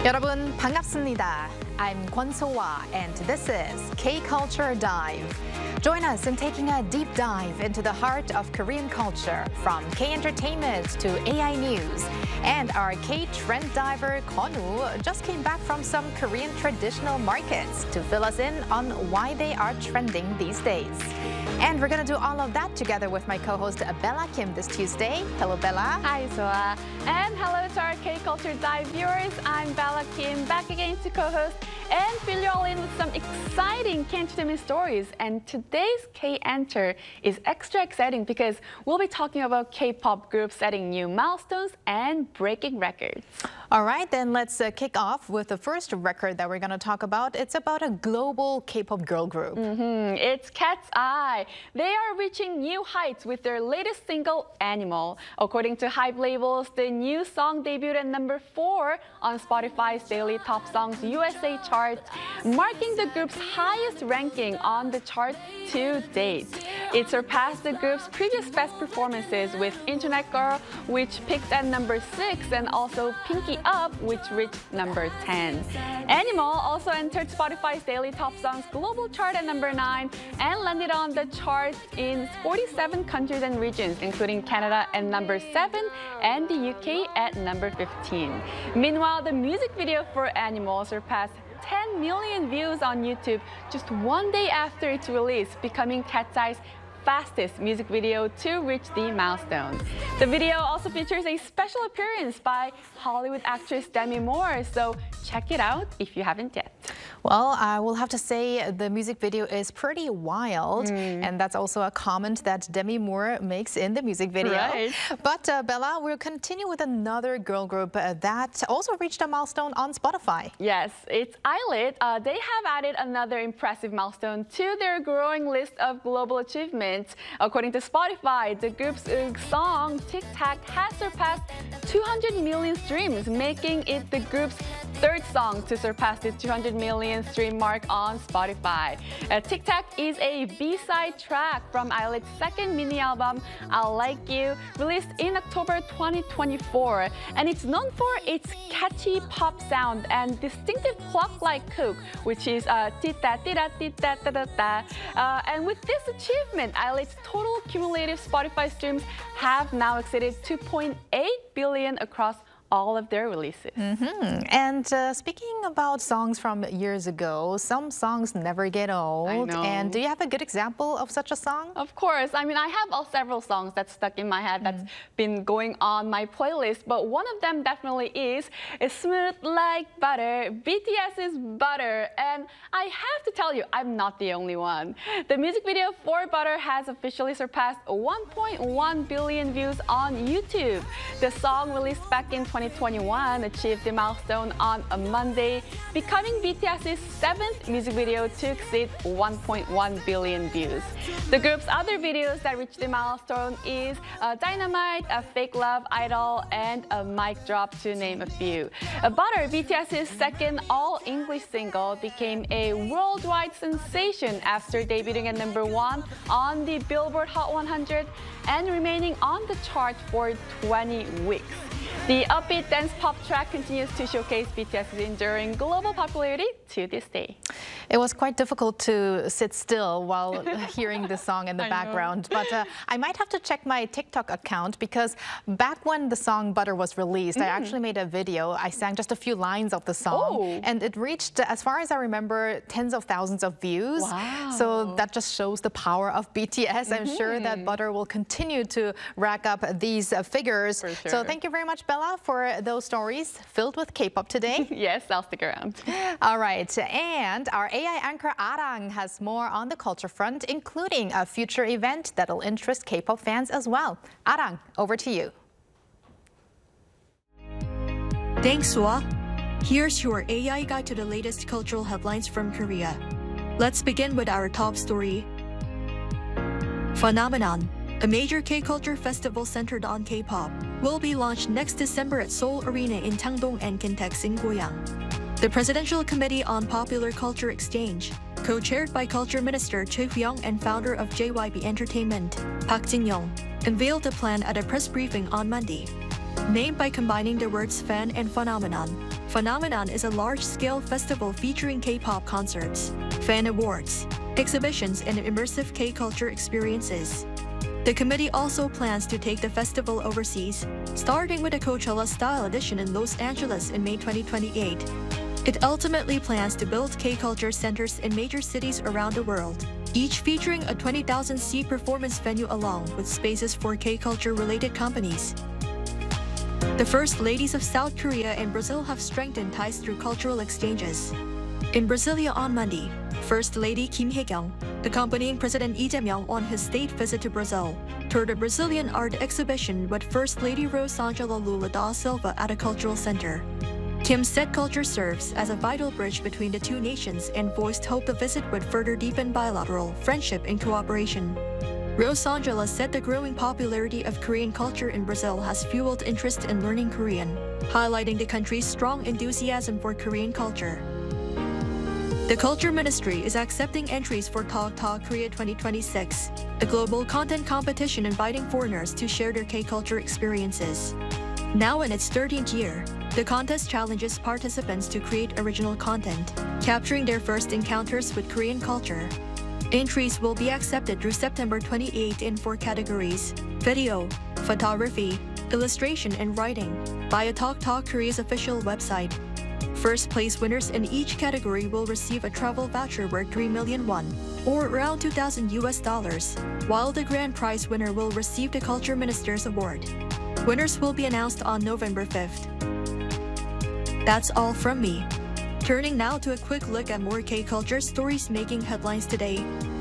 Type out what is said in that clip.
여러분 반갑습니다. I'm Kwon So-hwa and this is K-Culture Dive. Join us in taking a deep dive into the heart of Korean culture, from K-entertainment to AI news. And our K-trend diver Kwon-woo just came back from some Korean traditional markets to fill us in on why they are trending these days. And we're going to do all of that together with my co-host Bella Kim this Tuesday. Hello, Bella. Hi, So-hwa. And hello to our K-Culture Dive viewers. I'm Bella Kim, back again to co-host and fill you all in with some exciting K-entertainment stories. And today's K-Enter is extra exciting because we'll be talking about K-pop groups setting new milestones and breaking records. All right, then let's kick off with the first record that we're going to talk about. It's about a global K-pop girl group. It's Cat's Eye. They are reaching new heights with their latest single, Animal. According to Hype labels, the new song debuted at number 4 on Spotify's Daily Top Songs USA chart, marking the group's highest ranking on the chart to date. It surpassed the group's previous best performances with Internet Girl, which peaked at number 6, and also Pinky Up, which reached number 10. Animal also entered Spotify's Daily Top Songs global chart at number 9 and landed on the chart in 47 countries and regions, including Canada at number 7 and the UK at number 15. Meanwhile, the music video for Animal surpassed 10 million views on YouTube just one day after its release, becoming Cat's Eye's fastest music video to reach the milestone. The video also features a special appearance by Hollywood actress Demi Moore, so check it out if you haven't yet. Well, I will have to say the music video is pretty wild, and that's also a comment that Demi Moore makes in the music video. Right. But Bella, we'll continue with another girl group that also reached a milestone on Spotify. Yes, it's Islet. They have added another impressive milestone to their growing list of global achievements. According to Spotify, the group's song Tic Tac has surpassed 200 million streams, making it the group's third song to surpass the 200 million stream mark on Spotify. Tic Tac is a B-side track from Islet's second mini album, I'll Like You, released in October 2024. And it's known for its catchy pop sound and distinctive clock-like hook, which is ti-ta-ti-da-ti-ta-ta-ta-ta. And with this achievement, Islet's total cumulative Spotify streams have now exceeded 2.8 billion across all of their releases. And speaking about songs from years ago, some songs never get old. I know. And do you have a good example of such a song? Of course. I mean, I have several songs that's stuck in my head that's been going on my playlist, but one of them definitely is Smooth Like Butter, BTS's Butter. And I have to tell you, I'm not the only one. The music video for Butter has officially surpassed 1.1 billion views on YouTube. The song, released back in 2021, achieved the milestone on a Monday, becoming BTS's 7th music video to exceed 1.1 billion views. The group's other videos that reached the milestone is Dynamite, Fake Love, Idol, and Mic Drop, to name a few. Butter, BTS's second all-English single, became a worldwide sensation after debuting at number 1 on the Billboard Hot 100 and remaining on the chart for 20 weeks. The upbeat dance pop track continues to showcase BTS's enduring global popularity to this day. It was quite difficult to sit still while hearing the song in the background, but I might have to check my TikTok account because back when the song Butter was released, I actually made a video. I sang just a few lines of the song, and it reached, as far as I remember, tens of thousands of views. Wow. So that just shows the power of BTS. I'm sure that Butter will continue to rack up these figures. For sure. So thank you very much, Bella, for those stories filled with K-pop today. Yes, I'll stick around. All right, and our AI anchor Arang has more on the culture front, including a future event that'll interest K-pop fans as well. Arang, over to you. Thanks, So-hwa. Here's your AI guide to the latest cultural headlines from Korea. Let's begin with our top story. Phenomenon, a major K-culture festival centered on K-pop, will be launched next December at Seoul Arena in Changdong and Kintex in Goyang. The Presidential Committee on Popular Culture Exchange, co-chaired by Culture Minister Choi Hu-young and founder of JYP Entertainment, Park Jin-young, unveiled the plan at a press briefing on Monday. Named by combining the words fan and phenomenon, Phenomenon is a large-scale festival featuring K-pop concerts, fan awards, exhibitions, and immersive K-culture experiences. The committee also plans to take the festival overseas, starting with a Coachella-style edition in Los Angeles in May 2028. It ultimately plans to build K-culture centers in major cities around the world, each featuring a 20,000-seat performance venue along with spaces for K-culture-related companies. The First Ladies of South Korea and Brazil have strengthened ties through cultural exchanges. In Brasilia on Monday, First Lady Kim Hae-kyung, accompanying President Lee Jae-myung on his state visit to Brazil, toured a Brazilian art exhibition with First Lady Rosângela Lula da Silva at a cultural center. Kim said culture serves as a vital bridge between the two nations and voiced hope the visit would further deepen bilateral friendship and cooperation. Rosângela said the growing popularity of Korean culture in Brazil has fueled interest in learning Korean, highlighting the country's strong enthusiasm for Korean culture. The Culture Ministry is accepting entries for Talk Talk Korea 2026, a global content competition inviting foreigners to share their K-culture experiences. Now in its 13th year, the contest challenges participants to create original content, capturing their first encounters with Korean culture. Entries will be accepted through September 28 in 4 categories: video, photography, illustration, and writing, via Talk Talk Korea's official website. First place winners in each category will receive a travel voucher worth 3 million won, or around $2,000 US, while the grand prize winner will receive the Culture Minister's Award. Winners will be announced on November 5th. That's all from me. Turning now to a quick look at more K-culture stories making headlines today.